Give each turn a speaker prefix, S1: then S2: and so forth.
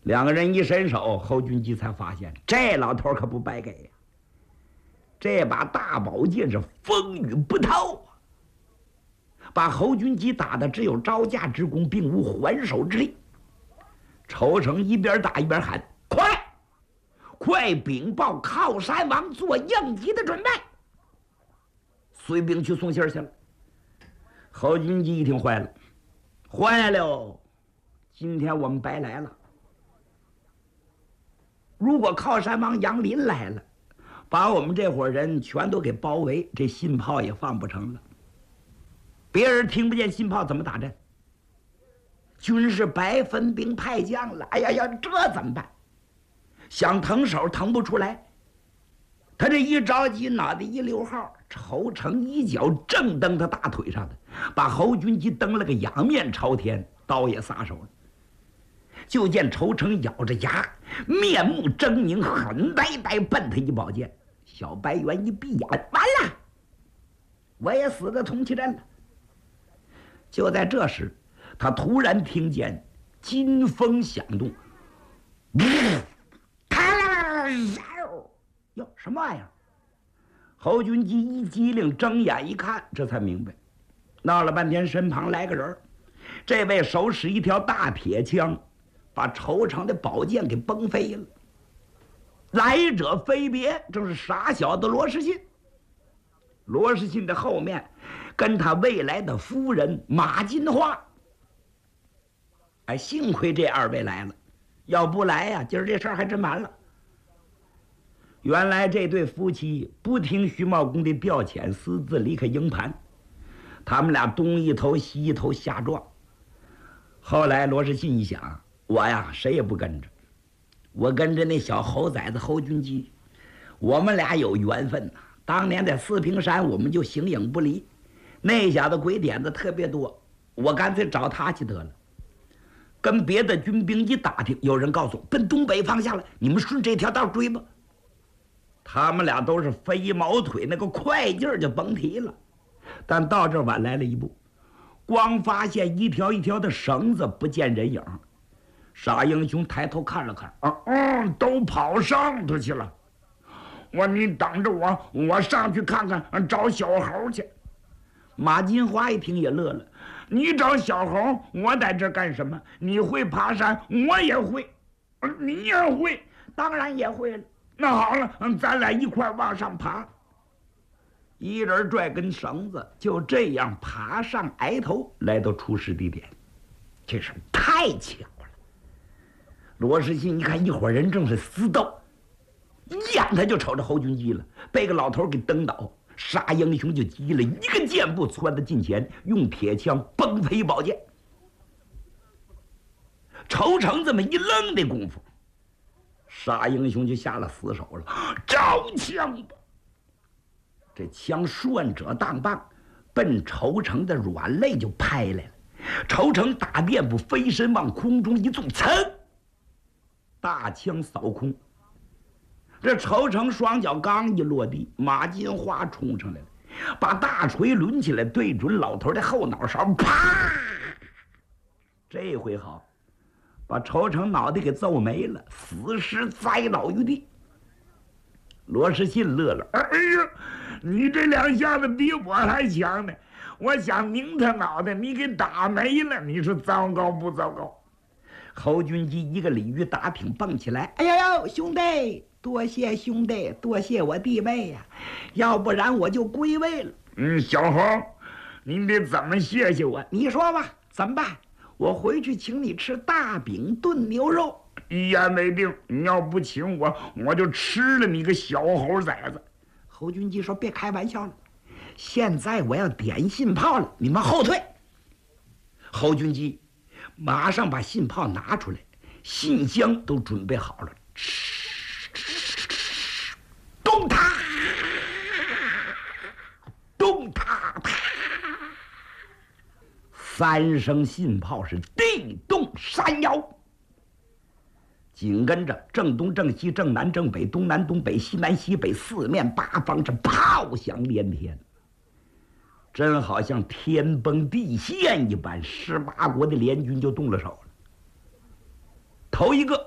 S1: 两个人一伸手，侯君集才发现这老头可不白给呀！这把大宝剑是风雨不透啊，把侯君集打的只有招架之功，并无还手之力。仇成一边打一边喊：“快禀报靠山王做应急的准备！”随兵去送信去了。侯君集一听坏了，今天我们白来了。如果靠山王杨林来了，把我们这伙人全都给包围，这信炮也放不成了。别人听不见信炮怎么打阵？军是白分兵派将了，哎呀，这怎么办？想腾手腾不出来，他这一着急，脑袋一溜号，仇成一脚正蹬他大腿上的，把侯君集蹬了个仰面朝天，刀也撒手了。就见仇成咬着牙，面目狰狞，狠呆呆奔他一宝剑。小白猿一闭眼，完了，我也死在通气阵了。就在这时，他突然听见金风响动，哟，什么玩意儿？侯君集一激灵，睁眼一看，这才明白，闹了半天身旁来个人，这位手使一条大铁枪，把仇成的宝剑给崩飞了。来者非别，正是傻小子罗士信。罗士信的后面跟他未来的夫人马金花。哎，幸亏这二位来了，要不来呀，今儿这事儿还真完了。原来这对夫妻不听徐茂公的调遣，私自离开营盘，他们俩东一头西一头下撞。后来罗士信一想，我呀谁也不跟着，我跟着那小猴崽子侯君集，我们俩有缘分呐。当年在四平山我们就形影不离，那小子鬼点子特别多，我干脆找他去得了。跟别的军兵一打听，有人告诉我奔东北方向了，你们顺这条道追吧。他们俩都是飞毛腿，那个快劲儿就甭提了。但到这晚来了一步，光发现一条一条的绳子，不见人影。傻英雄抬头看了看，都跑上头去了。你等着我上去看看，找小猴去。马金花一听也乐了，你找小猴，我在这干什么？你会爬山，我也会。你也会？当然也会了。那好了，咱俩一块往上爬。一人拽根绳子，就这样爬上崖头，来到出事地点。这是太巧了。罗士信一看一伙人正是厮斗，一眼他就瞅着侯君集了，被个老头给蹬倒。傻英雄就急了，一个箭步窜到近前，用铁枪崩飞宝剑。仇成这么一愣的功夫，傻英雄就下了死手了，招枪吧！这枪顺者当棒，奔仇成的软肋就拍来了。仇成打垫步飞身往空中一纵，噌，大枪扫空。这仇成双脚刚一落地，马金花冲上来了，把大锤抡起来，对准老头的后脑勺，啪！这回好，把仇成脑袋给揍没了，死尸栽倒于地。罗士信乐了，哎呀，你这两下子比我还强呢！我想拧他脑袋，你给打没了，你说糟糕不糟糕？侯君集一个鲤鱼打挺蹦起来，哎呀呦，兄弟！多谢兄弟，多谢我弟妹呀，要不然我就归位了。小猴，你得怎么谢谢我？你说吧，怎么办？我回去请你吃大饼炖牛肉。一言为定，你要不请我，我就吃了你个小猴崽子。侯君集说：“别开玩笑了，现在我要点信炮了，你们后退。”侯君集马上把信炮拿出来，信箱都准备好了。咚嗒，咚嗒嗒，三声信炮是地动山摇。紧跟着正东正西正南正北东南东北西南西北四面八方是炮响连天，真好像天崩地陷一般。18国的联军就动了手了。头一个